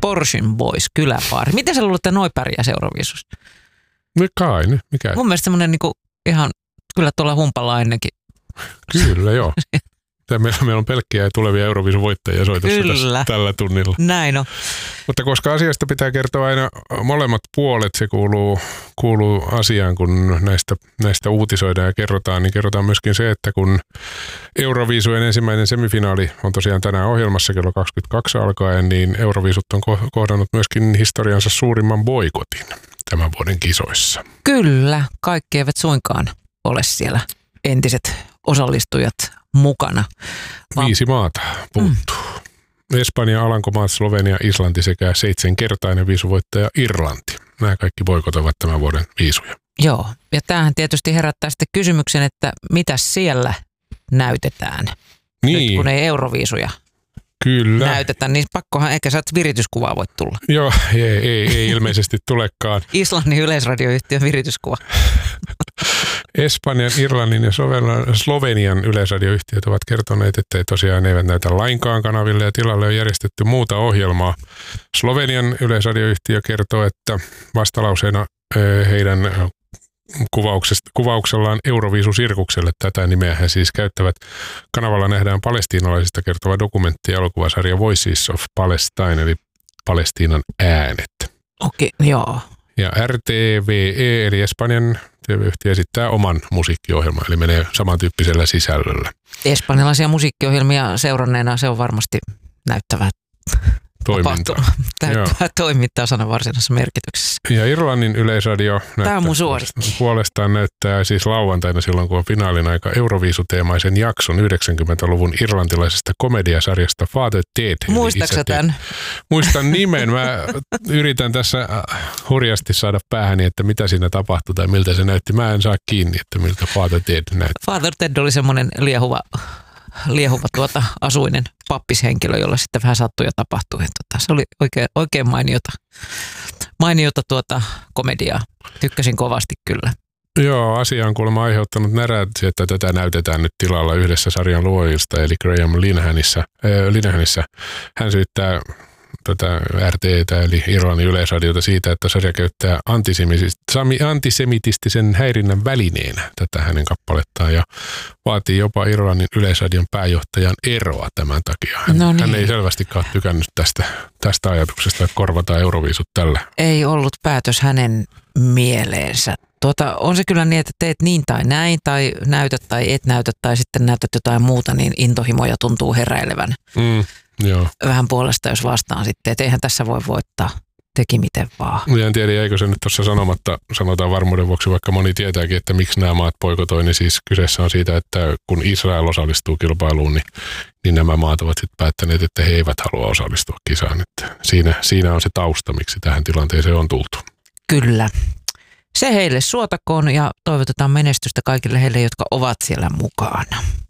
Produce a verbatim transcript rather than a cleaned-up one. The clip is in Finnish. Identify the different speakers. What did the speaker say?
Speaker 1: Porschen Boys, kyläpaari. Miten sä luulet, että noi pärjäisi Euroviisussa?
Speaker 2: No kai nyt, mikä?
Speaker 1: Mun mielestä semmoinen niinku ihan, kyllä tuolla humpalla ennenkin.
Speaker 2: Kyllä, joo. Meillä, meillä on pelkkiä tulevia Euroviisun voittajia soitossa tässä, tällä tunnilla.
Speaker 1: Näin on.
Speaker 2: Mutta koska asiasta pitää kertoa aina molemmat puolet, se kuuluu, kuuluu asiaan, kun näistä, näistä uutisoidaan ja kerrotaan, niin kerrotaan myöskin se, että kun Euroviisujen ensimmäinen semifinaali on tosiaan tänään ohjelmassa kello kaksikymmentäkaksi alkaen, niin Euroviisut on kohdannut myöskin historiansa suurimman boikotin tämän vuoden kisoissa.
Speaker 1: Kyllä, kaikki eivät suinkaan ole siellä entiset osallistujat mukana.
Speaker 2: Va- Viisi maata puuttuu. Mm. Espanja, Alankomaat, Slovenia, Islanti sekä seitsemänkertainen viisuvoittaja Irlanti. Nämä kaikki boikotoivat tämän vuoden viisuja.
Speaker 1: Joo, ja tämähän tietysti herättää sitten kysymyksen, että mitä siellä näytetään, niin. Nyt kun ei Euroviisuja
Speaker 2: Kyllä.
Speaker 1: näytetä, niin pakkohan ehkä sä oot virityskuvaa voit tulla.
Speaker 2: Joo, ei, ei, ei ilmeisesti tulekaan.
Speaker 1: Islannin yleisradioyhtiön virityskuva.
Speaker 2: Espanjan, Irlannin ja Slovenian yleisradioyhtiöt ovat kertoneet, että ei tosiaan eivät näytä lainkaan kanaville ja tilalle on järjestetty muuta ohjelmaa. Slovenian yleisradioyhtiö kertoo, että vastalauseena heidän kuvauksellaan Euroviisu-sirkukselle, tätä nimeä he siis käyttävät. Kanavalla nähdään palestiinalaisista kertova dokumentti ja elokuvasarja Voices of Palestine, eli Palestiinan äänet.
Speaker 1: Okei, okay, joo.
Speaker 2: Ja R T V E, eli Espanjan T V-yhtiö, esittää oman musiikkiohjelman, eli menee samantyyppisellä sisällöllä.
Speaker 1: Espanjalaisia musiikkiohjelmia seuranneena se on varmasti näyttävää
Speaker 2: toimintaa.
Speaker 1: Täyttävää toimintaa sanan varsinaisessa merkityksessä.
Speaker 2: Ja Irlannin yleisradio
Speaker 1: Tämä on mun suosikki.
Speaker 2: Puolestaan näyttää siis lauantaina silloin, kun on finaalin aika Euroviisuteemaisen jakson yhdeksänkymmentäluvun irlantilaisesta komediasarjasta Father Ted.
Speaker 1: Muistaaksä tämän?
Speaker 2: Muistan nimen. Mä yritän tässä hurjasti saada päähäni, että mitä siinä tapahtui tai miltä se näytti. Mä en saa kiinni, että miltä Father Ted näytti.
Speaker 1: Father Ted oli semmoinen liehuva... liehuva tuota asuinen pappishenkilö, jolla sitten vähän sattui ja tapahtui. Tota, se oli oikein, oikein mainiota, mainiota tuota komediaa. Tykkäsin kovasti kyllä.
Speaker 2: Joo, asia on kuulemma aiheuttanut närääksi, että tätä näytetään nyt tilalla yhdessä sarjan luojista, eli Graham Linehanissa. Äh, Linehanissa. Hän syyttää tätä R T:tä eli Irlannin yleisradiota siitä, että sarja käyttää antisemitistisen häirinnän välineenä tätä hänen kappalettaan ja vaatii jopa Irlannin yleisradion pääjohtajan eroa tämän takia. Hän,
Speaker 1: no niin.
Speaker 2: hän ei selvästikään tykännyt tästä, tästä ajatuksesta, että korvataan Euroviisut tällä.
Speaker 1: Ei ollut päätös hänen mieleensä. Tuota, on se kyllä niin, että teet niin tai näin, tai näytät tai et näytä, tai sitten näytät jotain muuta, niin intohimoja tuntuu heräilevän.
Speaker 2: Mm. Joo.
Speaker 1: Vähän puolesta, jos vastaan sitten, että eihän tässä voi voittaa, teki miten vaan.
Speaker 2: En tiedä, eikö se nyt tuossa sanomatta, sanotaan varmuuden vuoksi, vaikka moni tietääkin, että miksi nämä maat boikotoi, niin siis kyseessä on siitä, että kun Israel osallistuu kilpailuun, niin, niin nämä maat ovat sitten päättäneet, että he eivät halua osallistua kisaan. Että siinä, siinä on se tausta, miksi tähän tilanteeseen on tultu.
Speaker 1: Kyllä. Se heille suotakoon ja toivotetaan menestystä kaikille heille, jotka ovat siellä mukana.